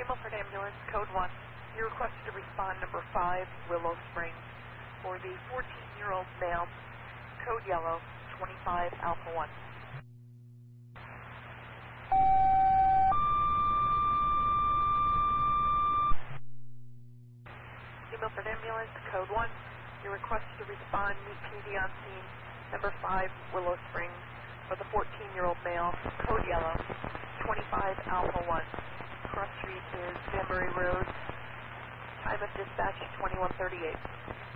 Milford Ambulance, code 1. You requested to respond number 5, Willow Springs, for the 14-year-old male, code yellow, 25 Alpha 1. New Milford Ambulance, code 1. You requested to respond, meet PD on scene, number 5, Willow Springs, for the 14-year-old male, code yellow, 25 Alpha 1. Cross street is Danbury Road. Time of dispatch 2138.